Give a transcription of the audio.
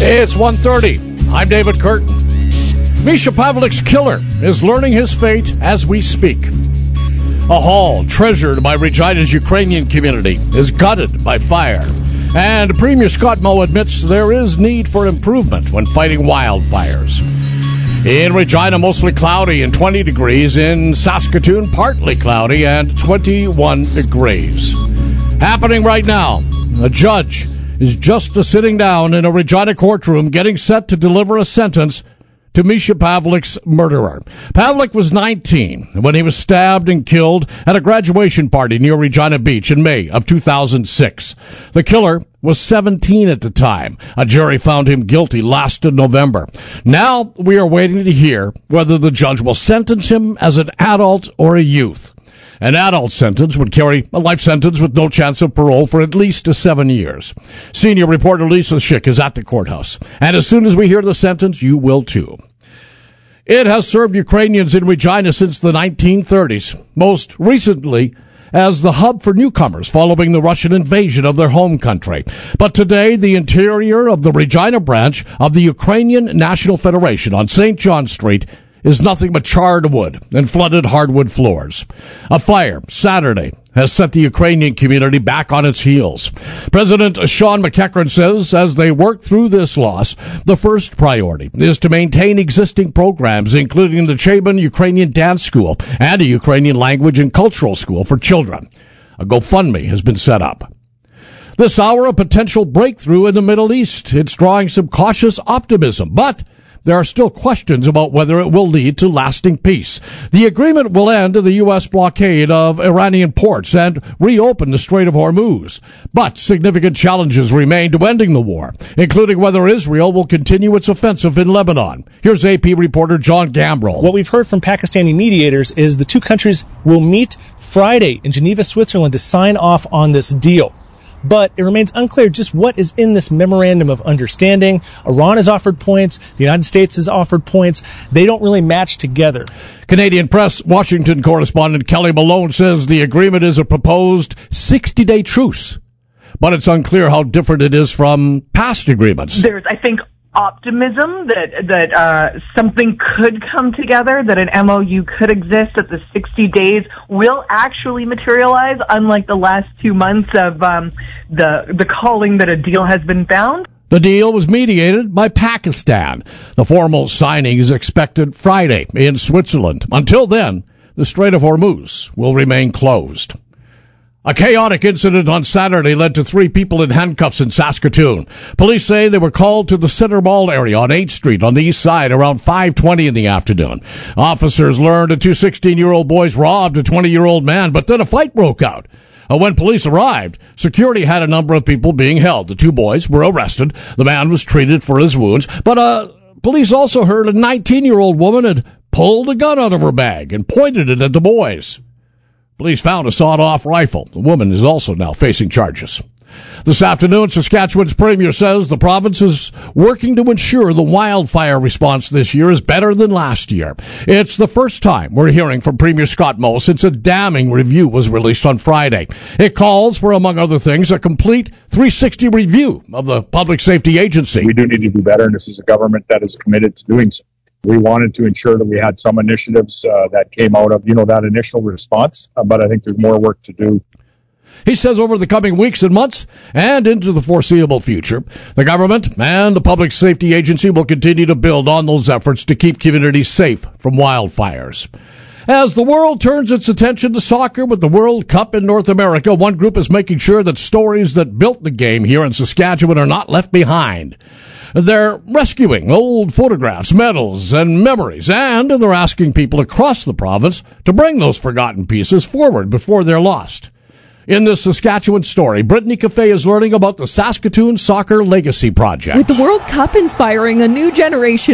It's 1:30. I'm David Curtin. Misha Pavlik's killer is learning his fate as we speak. A hall treasured by Regina's Ukrainian community is gutted by fire. And Premier Scott Moe admits there is need for improvement when fighting wildfires. In Regina, mostly cloudy and 20 degrees. In Saskatoon, partly cloudy and 21 degrees. Happening right now, a judge is just sitting down in a Regina courtroom getting set to deliver a sentence to Misha Pavlik's murderer. Pavlik was 19 when he was stabbed and killed at a graduation party near Regina Beach in May of 2006. The killer was 17 at the time. A jury found him guilty last November. Now we are waiting to hear whether the judge will sentence him as an adult or a youth. An adult sentence would carry a life sentence with no chance of parole for at least 7 years. Senior reporter Lisa Schick is at the courthouse, and as soon as we hear the sentence, you will too. It has served Ukrainians in Regina since the 1930s, most recently as the hub for newcomers following the Russian invasion of their home country. But today, the interior of the Regina branch of the Ukrainian National Federation on St. John Street is nothing but charred wood and flooded hardwood floors. A fire Saturday has set the Ukrainian community back on its heels. President Sean McEachern says as they work through this loss, the first priority is to maintain existing programs, including the Chebin Ukrainian Dance School and a Ukrainian language and cultural school for children. A GoFundMe has been set up. This hour, a potential breakthrough in the Middle East. It's drawing some cautious optimism, but there are still questions about whether it will lead to lasting peace. The agreement will end the U.S. blockade of Iranian ports and reopen the Strait of Hormuz. But significant challenges remain to ending the war, including whether Israel will continue its offensive in Lebanon. Here's AP reporter John Gambrell. What we've heard from Pakistani mediators is the two countries will meet Friday in Geneva, Switzerland to sign off on this deal. But it remains unclear just what is in this memorandum of understanding. Iran has offered points. The United States has offered points. They don't really match together. Canadian Press Washington correspondent Kelly Malone says the agreement is a proposed 60-day truce. But it's unclear how different it is from past agreements. There's, I think, optimism that something could come together, that an MOU could exist, that the 60 days will actually materialize, unlike the last 2 months of the calling that a deal has been found. The deal was mediated by Pakistan. The formal signing is expected Friday in Switzerland. Until then, the Strait of Hormuz will remain closed. A chaotic incident on Saturday led to 3 people in handcuffs in Saskatoon. Police say they were called to the Center Mall area on 8th Street on the east side around 5:20 in the afternoon. Officers learned the 2 16-year-old boys robbed a 20-year-old man, but then a fight broke out. When police arrived, security had a number of people being held. The 2 boys were arrested. The man was treated for his wounds, but police also heard a 19-year-old woman had pulled a gun out of her bag and pointed it at the boys. Police found a sawed-off rifle. The woman is also now facing charges. This afternoon, Saskatchewan's premier says the province is working to ensure the wildfire response this year is better than last year. It's the first time we're hearing from Premier Scott Moe since a damning review was released on Friday. It calls for, among other things, a complete 360 review of the Public Safety Agency. We do need to do better, and this is a government that is committed to doing so. We wanted to ensure that we had some initiatives that came out of, that initial response, but I think there's more work to do. He says over the coming weeks and months and into the foreseeable future, the government and the Public Safety Agency will continue to build on those efforts to keep communities safe from wildfires. As the world turns its attention to soccer with the World Cup in North America, one group is making sure that stories that built the game here in Saskatchewan are not left behind. They're rescuing old photographs, medals, and memories, and they're asking people across the province to bring those forgotten pieces forward before they're lost. In this Saskatchewan story, Brittany Cafe is learning about the Saskatoon Soccer Legacy Project. With the World Cup inspiring a new generation